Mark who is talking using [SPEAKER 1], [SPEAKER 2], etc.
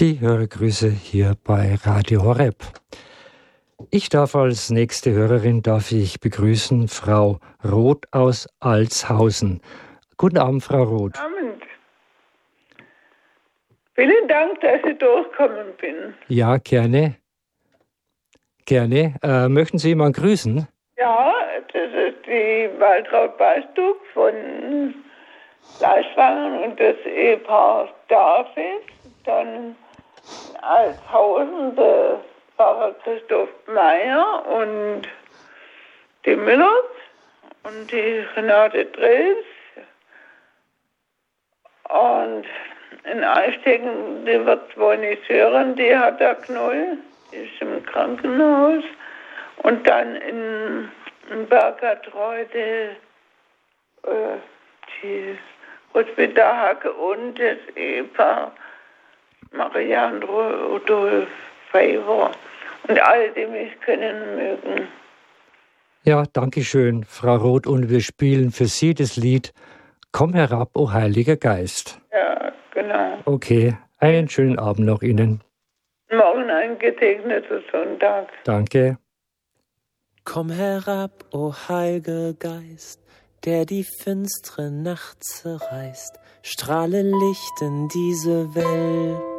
[SPEAKER 1] Die Hörergrüße hier bei Radio Horeb. Ich darf als nächste Hörerin begrüßen Frau Roth aus Altshausen. Guten Abend, Frau Roth.
[SPEAKER 2] Guten Abend. Vielen Dank, dass ich durchgekommen bin.
[SPEAKER 1] Ja, gerne. Gerne. Möchten Sie jemanden grüßen?
[SPEAKER 2] Ja, das ist die Waltraud Bastuck von Fleischwangen und das Ehepaar David. Dann Altshausen der Pfarrer Christoph Meyer und die Müllers und die Renate Drews. Und in Eichstätten, die wird wohl nicht hören, die hat der Knoll, die ist im Krankenhaus. Und dann in Bergertreude die Hospital Hacke und das Ehepaar Marianne Rudolf Favor und alle, die mich kennen mögen.
[SPEAKER 1] Ja, danke schön, Frau Roth. Und wir spielen für Sie das Lied Komm herab, o Heiliger Geist.
[SPEAKER 2] Ja, genau.
[SPEAKER 1] Okay, einen schönen Abend noch Ihnen.
[SPEAKER 2] Morgen ein gesegneter Sonntag.
[SPEAKER 1] Danke.
[SPEAKER 3] Komm herab, o Heiliger Geist, der die finstere Nacht zerreißt, strahle Licht in diese Welt.